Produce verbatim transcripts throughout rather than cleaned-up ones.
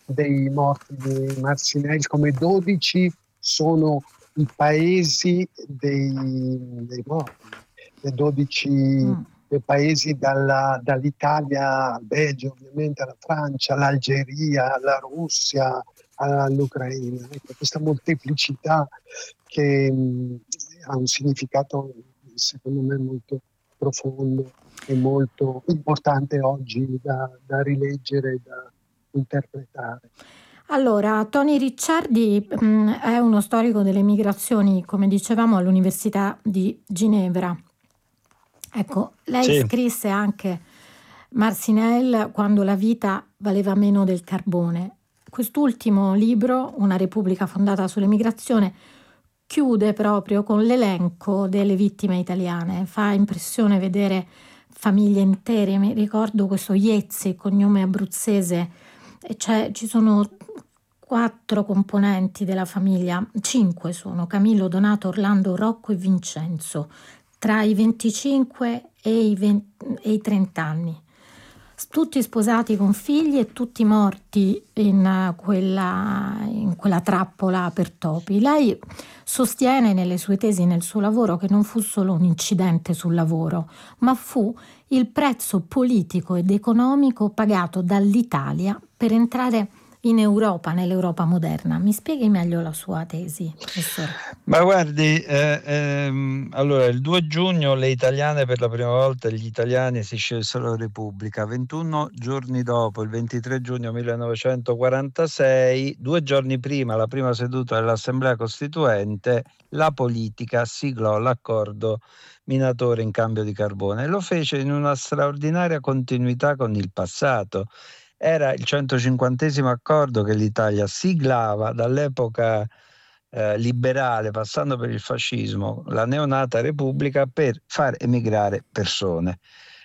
dei morti di Marcinelle, come dodici sono i paesi dei, dei morti, le dodici Mm. paesi dalla- dall'Italia al Belgio, ovviamente alla Francia, all'Algeria, alla Russia, all'Ucraina. Ecco, questa molteplicità che mh, ha un significato secondo me molto profondo e molto importante oggi da, da rileggere e da interpretare. Allora, Tony Ricciardi mh, è uno storico delle migrazioni, come dicevamo, all'Università di Ginevra. Ecco, lei Sì, scrisse anche Marcinelle quando la vita valeva meno del carbone. Quest'ultimo libro, Una Repubblica fondata sull'emigrazione, chiude proprio con l'elenco delle vittime italiane. Fa impressione vedere famiglie intere. Mi ricordo questo Iezzi, cognome abruzzese, e c'è- ci sono quattro componenti della famiglia, cinque sono: Camillo, Donato, Orlando, Rocco e Vincenzo, tra i venticinque e i, venti e i trenta anni. Tutti sposati con figli e tutti morti in eh, quella, in quella trappola per topi. Lei sostiene nelle sue tesi, nel suo lavoro, che non fu solo un incidente sul lavoro, ma fu il prezzo politico ed economico pagato dall'Italia per entrare in Europa, nell'Europa moderna. Mi spieghi meglio la sua tesi, professore? ma guardi, eh, ehm, allora il due giugno le italiane per la prima volta, gli italiani si scelsero Repubblica. ventuno giorni dopo, il ventitré giugno millenovecentoquarantasei, due giorni prima, la prima seduta dell'Assemblea Costituente, la politica siglò l'accordo minatore in cambio di carbone e lo fece in una straordinaria continuità con il passato. Era il centocinquantesimo accordo che l'Italia siglava dall'epoca eh, liberale, passando per il fascismo, la neonata Repubblica, per far emigrare persone.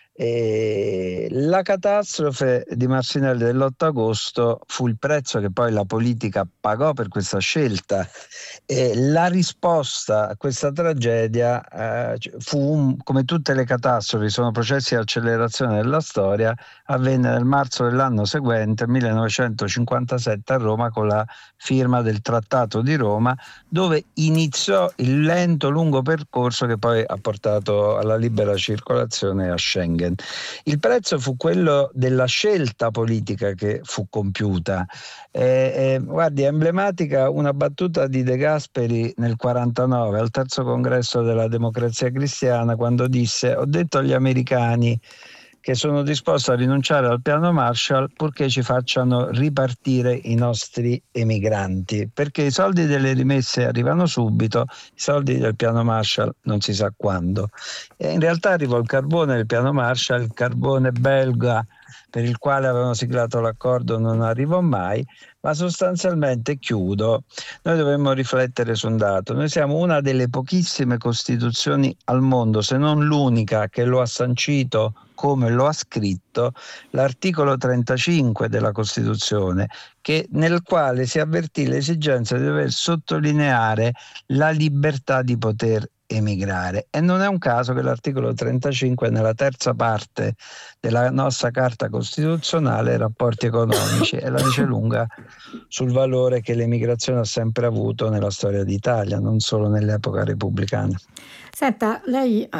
E la catastrofe di Marcinelle dell'otto agosto fu il prezzo che poi la politica pagò per questa scelta. E la risposta a questa tragedia eh, fu, un, come tutte le catastrofi, sono processi di accelerazione della storia, avvenne nel marzo dell'anno seguente, millenovecentocinquantasette, a Roma, con la firma del Trattato di Roma, dove iniziò il lento, lungo percorso che poi ha portato alla libera circolazione a Schengen. Il prezzo fu quello della scelta politica che fu compiuta. Eh, eh, guardi, è emblematica una battuta di De Gasperi nel quarantanove al terzo congresso della Democrazia Cristiana, quando disse: ho detto agli americani che sono disposto a rinunciare al piano Marshall purché ci facciano ripartire i nostri emigranti, perché i soldi delle rimesse arrivano subito, i soldi del piano Marshall non si sa quando. E in realtà arrivò il carbone del piano Marshall, il carbone belga per il quale avevano siglato l'accordo non arrivò mai, ma sostanzialmente, chiudo, noi dovremmo riflettere su un dato: noi siamo una delle pochissime costituzioni al mondo, se non l'unica, che lo ha sancito come lo ha scritto l'articolo trentacinque della Costituzione, che, nel quale si avvertì l'esigenza di dover sottolineare la libertà di poter emigrare. E non è un caso che l'articolo trentacinque, nella terza parte della nostra Carta Costituzionale, rapporti economici, e la dice lunga sul valore che l'emigrazione ha sempre avuto nella storia d'Italia, non solo nell'epoca repubblicana. Senta, lei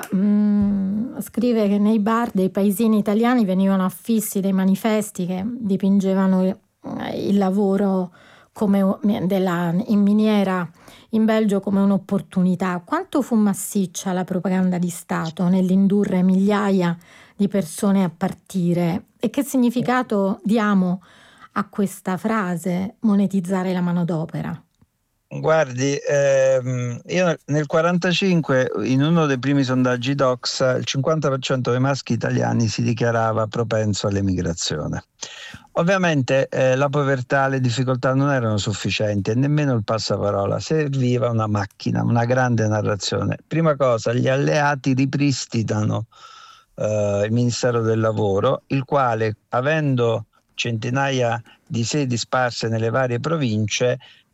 mm, scrive che nei bar dei paesini italiani venivano affissi dei manifesti che dipingevano il, il lavoro come della, in miniera in Belgio come un'opportunità. Quanto fu massiccia la propaganda di Stato nell'indurre migliaia di persone a partire, e che significato diamo a questa frase, monetizzare la manodopera? Guardi, ehm, io nel quarantacinque, in uno dei primi sondaggi Doxa, il cinquanta per cento dei maschi italiani si dichiarava propenso all'emigrazione. Ovviamente eh, la povertà, le difficoltà non erano sufficienti, e nemmeno il passaparola. Serviva una macchina, una grande narrazione. Prima cosa, gli alleati ripristinano eh, il Ministero del Lavoro, il quale, avendo centinaia di sedi sparse nelle varie province,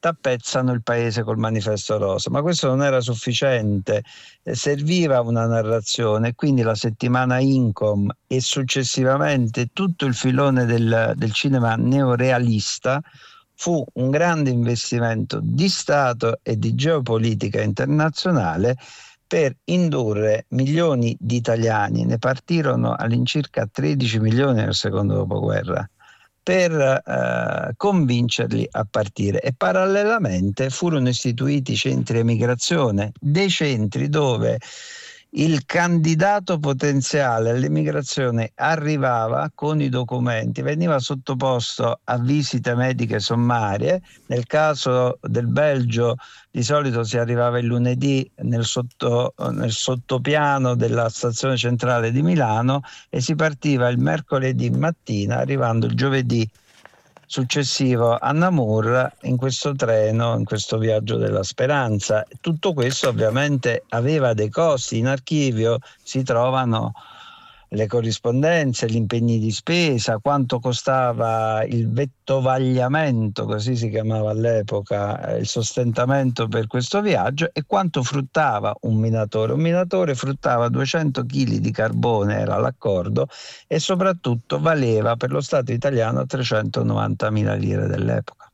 tappezzano il paese col manifesto rosa. Ma questo non era sufficiente, eh, serviva una narrazione, quindi la settimana Incom e successivamente tutto il filone del, del cinema neorealista fu un grande investimento di Stato e di geopolitica internazionale per indurre milioni di italiani, ne partirono all'incirca tredici milioni nel secondo dopoguerra, per eh, convincerli a partire, e parallelamente furono istituiti centri emigrazione, dei centri dove il candidato potenziale all'immigrazione arrivava con i documenti, veniva sottoposto a visite mediche sommarie. Nel caso del Belgio di solito si arrivava il lunedì nel, sotto, nel sottopiano della stazione centrale di Milano e si partiva il mercoledì mattina, arrivando il giovedì successivo a Namur in questo treno, in questo viaggio della speranza. Tutto questo ovviamente aveva dei costi. In archivio si trovano le corrispondenze, gli impegni di spesa, quanto costava il vettovagliamento, così si chiamava all'epoca, il sostentamento per questo viaggio, e quanto fruttava un minatore. Un minatore fruttava duecento chili di carbone, era l'accordo, e soprattutto valeva per lo Stato italiano trecentonovantamila lire dell'epoca.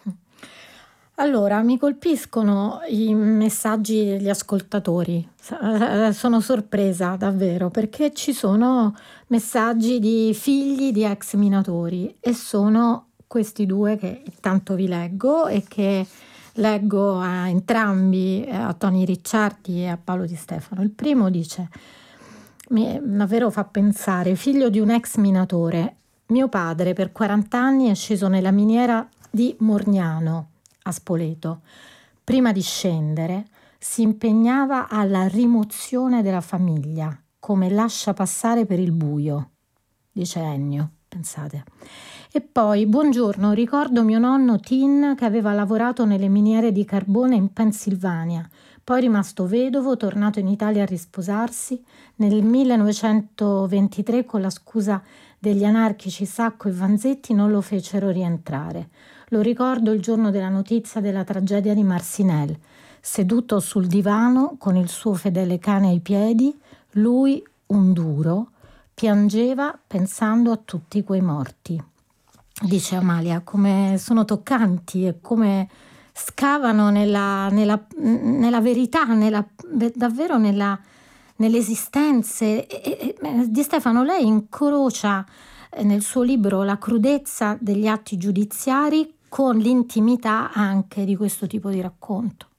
Allora, mi colpiscono i messaggi degli ascoltatori, sono sorpresa davvero, perché ci sono messaggi di figli di ex minatori e sono questi due che intanto vi leggo e che leggo a entrambi, a Tony Ricciardi e a Paolo Di Stefano. Il primo dice, mi davvero fa pensare, figlio di un ex minatore, mio padre per quaranta anni è sceso nella miniera di Morgnano a Spoleto. Prima di scendere si impegnava alla rimozione della famiglia, come lascia passare per il buio, dice Ennio, pensate. E poi, buongiorno, ricordo mio nonno Tin che aveva lavorato nelle miniere di carbone in Pennsylvania, poi rimasto vedovo, tornato in Italia a risposarsi, nel millenovecentoventitré con la scusa degli anarchici Sacco e Vanzetti non lo fecero rientrare. Lo ricordo il giorno della notizia della tragedia di Marcinelle. Seduto sul divano con il suo fedele cane ai piedi, lui, un duro, piangeva pensando a tutti quei morti. Dice Amalia, come sono toccanti e come scavano nella, nella, nella verità, nella, davvero nella, nelle esistenze. E, e, Di Stefano, lei incrocia nel suo libro la crudezza degli atti giudiziari con l'intimità anche di questo tipo di racconto.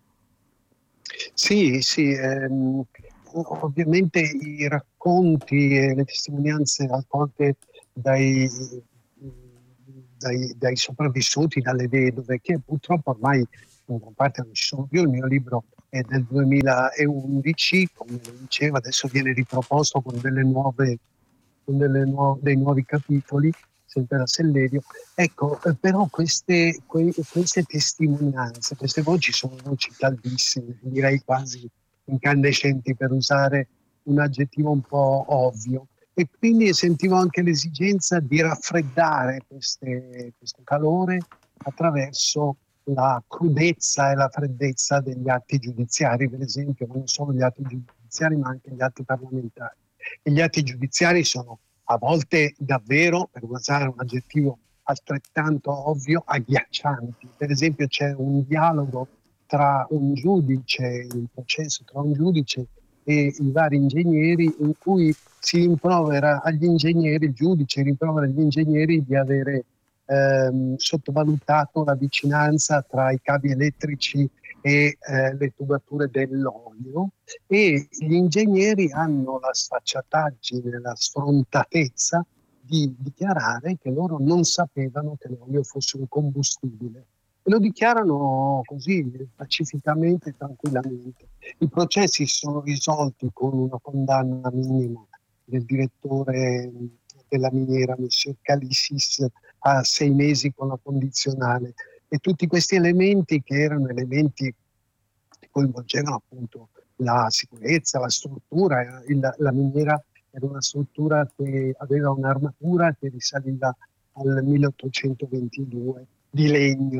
Sì, sì, ehm, ovviamente i racconti e le testimonianze raccolte dai, dai, dai sopravvissuti, dalle vedove, che purtroppo ormai in gran parte non ci sono più. Il mio libro è del duemilaundici, come diceva, adesso viene riproposto con delle nuove, con delle nuove, dei nuovi capitoli, sempre da Sellerio. Ecco, eh, però queste, que, queste testimonianze, queste voci sono voci caldissime, direi quasi incandescenti, per usare un aggettivo un po' ovvio, e quindi sentivo anche l'esigenza di raffreddare queste, questo calore attraverso la crudezza e la freddezza degli atti giudiziari, per esempio, ma non solo gli atti giudiziari ma anche gli atti parlamentari. E gli atti giudiziari sono a volte davvero, per usare un aggettivo altrettanto ovvio, agghiaccianti. Per esempio c'è un dialogo tra un giudice, il processo tra un giudice e i vari ingegneri, in cui si rimprovera agli ingegneri, il giudice rimprovera agli ingegneri di avere ehm, sottovalutato la vicinanza tra i cavi elettrici e eh, le tubature dell'olio, e gli ingegneri hanno la sfacciataggine, la sfrontatezza di dichiarare che loro non sapevano che l'olio fosse un combustibile. E lo dichiarano così, pacificamente e tranquillamente. I processi sono risolti con una condanna minima del direttore della miniera, Monsieur Calissis, a sei mesi con la condizionale. E tutti questi elementi, che erano elementi che coinvolgevano appunto la sicurezza, la struttura, il, la miniera era una struttura che aveva un'armatura che risaliva al milleottocentoventidue, di legno,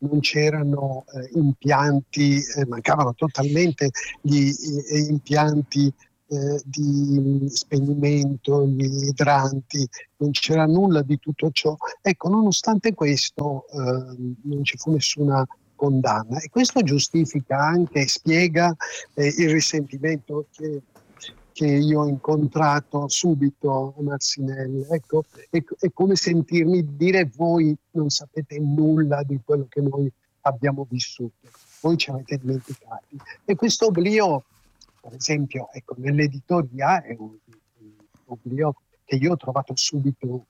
non c'erano eh, impianti, eh, mancavano totalmente gli gli impianti eh, di spegnimento, gli idranti, non c'era nulla di tutto ciò. Ecco, nonostante questo eh, non ci fu nessuna condanna, e questo giustifica anche, spiega eh, il risentimento che, che io ho incontrato subito a Marcinelle. Ecco, è, è come sentirmi dire: voi non sapete nulla di quello che noi abbiamo vissuto, voi ci avete dimenticati. E questo oblio, per esempio, ecco, nell'editoria è un, un oblio che io ho trovato subito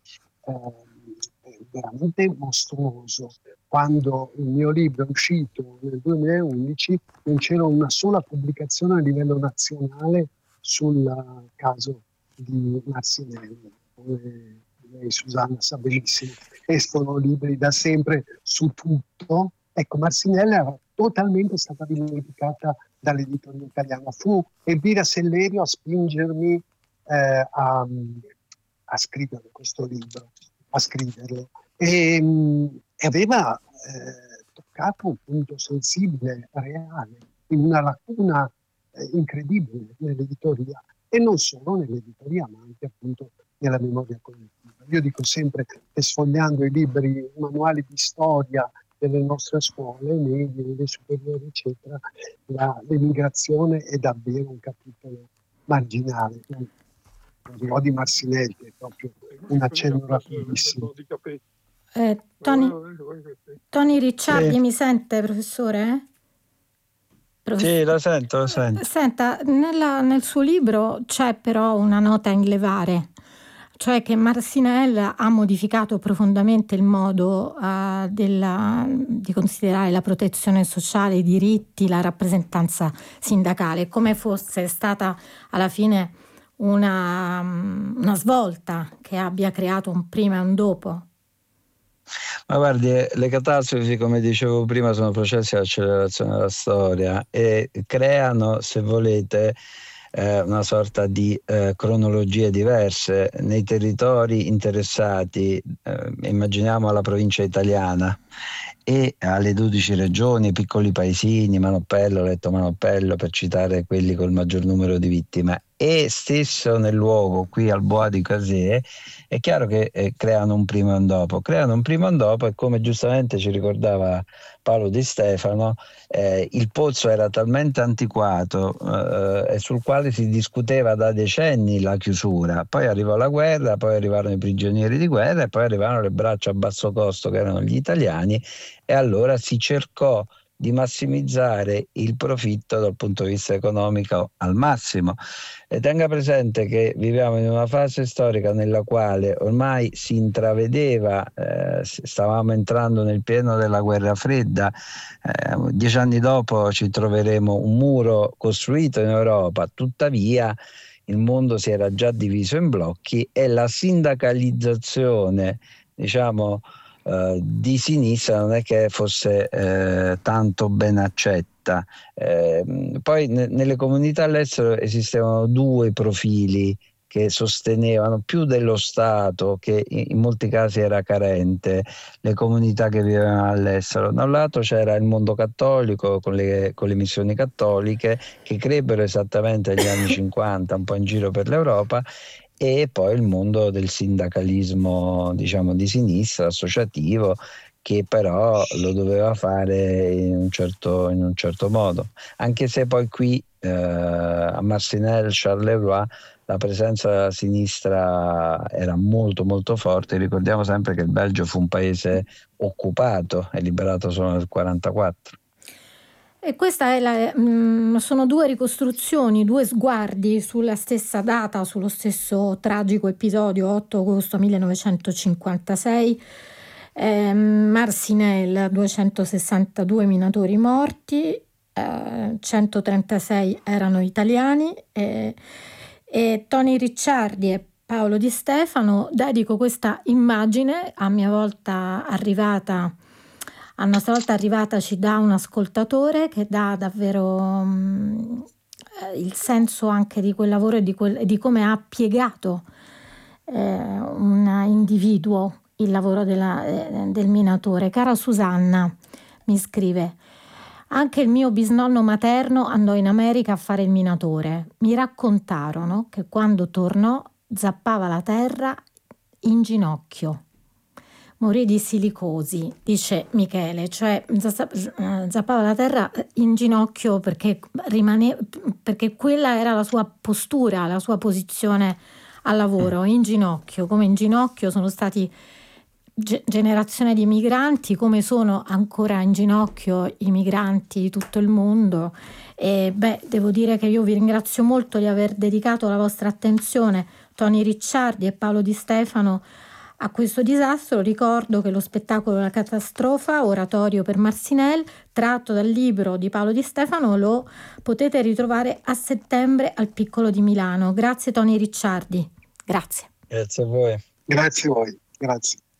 eh, veramente mostruoso. Quando il mio libro è uscito nel duemilaundici non c'era una sola pubblicazione a livello nazionale sul caso di Marcinelle. Come lei, Susanna, sa benissimo, escono libri da sempre su tutto. Ecco, Marcinelle era totalmente stata dimenticata dall'editoria italiana. Fu Elvira Sellerio a spingermi eh, a, a scrivere questo libro, a scriverlo. E, e aveva eh, toccato un punto sensibile, reale, in una lacuna eh, incredibile nell'editoria, e non solo nell'editoria, ma anche appunto nella memoria collettiva. Io dico sempre che, sfogliando i libri, i manuali di storia delle nostre scuole, medie, medie superiori, eccetera, la, l'emigrazione è davvero un capitolo marginale. Non di Marcinelle, è proprio un accenno rapidissimo. Eh, Tony, Tony Ricciardi, sì. Mi sente, professore? Professor... Sì, lo sento, lo sento. Senta, nella, nel suo libro c'è però una nota in levare, cioè che Marcinelle ha modificato profondamente il modo uh, della, di considerare la protezione sociale, i diritti, la rappresentanza sindacale, come fosse stata alla fine una, una svolta che abbia creato un prima e un dopo. Ma guardi, le catastrofi, come dicevo prima, sono processi di accelerazione della storia e creano, se volete, eh, una sorta di eh, cronologie diverse nei territori interessati. Eh, immaginiamo la provincia italiana e alle dodici regioni, piccoli paesini, Manoppello, Letto Manoppello, per citare quelli col maggior numero di vittime, e stesso nel luogo, qui al Bois di Casé, è chiaro che eh, creano un prima e un dopo, creano un prima e un dopo, e come giustamente ci ricordava Paolo Di Stefano, eh, il pozzo era talmente antiquato eh, e sul quale si discuteva da decenni la chiusura. Poi arrivò la guerra, poi arrivarono i prigionieri di guerra e poi arrivarono le braccia a basso costo che erano gli italiani, e allora si cercò di massimizzare il profitto dal punto di vista economico al massimo. E tenga presente che viviamo in una fase storica nella quale ormai si intravedeva, eh, stavamo entrando nel pieno della guerra fredda, eh, dieci anni dopo ci troveremo un muro costruito in Europa, tuttavia il mondo si era già diviso in blocchi e la sindacalizzazione, diciamo, Uh, di sinistra non è che fosse uh, tanto ben accetta. Uh, poi ne- nelle comunità all'estero esistevano due profili che sostenevano, più dello Stato, che in, in molti casi era carente, le comunità che vivevano all'estero. Da un lato c'era il mondo cattolico con le, con le missioni cattoliche, che crebbero esattamente negli anni cinquanta, un po' in giro per l'Europa, e poi il mondo del sindacalismo, diciamo, di sinistra, associativo, che però lo doveva fare in un certo, in un certo modo. Anche se poi qui eh, a Marcinelle, Charleroi, la presenza della sinistra era molto molto forte. Ricordiamo sempre che il Belgio fu un paese occupato e liberato solo nel quarantaquattro. E questa è la, mh, sono due ricostruzioni, due sguardi sulla stessa data, sullo stesso tragico episodio, otto agosto millenovecentocinquantasei. Eh, Marcinelle, duecentosessantadue minatori morti, eh, centotrentasei erano italiani, eh, e Tony Ricciardi e Paolo Di Stefano dedico questa immagine, a mia volta arrivata A nostra volta arrivataci da un ascoltatore, che dà davvero um, il senso anche di quel lavoro e di, quel, di come ha piegato eh, un individuo il lavoro della, eh, del minatore. Cara Susanna, mi scrive: anche il mio bisnonno materno andò in America a fare il minatore. Mi raccontarono che quando tornò zappava la terra in ginocchio. Morì di silicosi, dice Michele, cioè zappava la terra in ginocchio perché, rimane, perché quella era la sua postura, la sua posizione al lavoro, in ginocchio. Come in ginocchio sono stati ge- generazioni di migranti, come sono ancora in ginocchio i migranti di tutto il mondo. E beh, devo dire che io vi ringrazio molto di aver dedicato la vostra attenzione, Tony Ricciardi e Paolo Di Stefano, a questo disastro. Ricordo che lo spettacolo La catastrofa, oratorio per Marcinelle, tratto dal libro di Paolo Di Stefano, lo potete ritrovare a settembre al Piccolo di Milano. Grazie Tony Ricciardi. Grazie. Grazie a voi. Grazie a voi. Grazie.